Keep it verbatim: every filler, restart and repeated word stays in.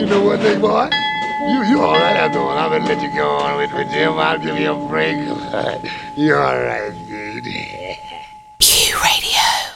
you know what, big boy? You you all right after all. I'm gonna let you go on with, with Jim. I'll give you a break. You're all right, dude. Q Radio.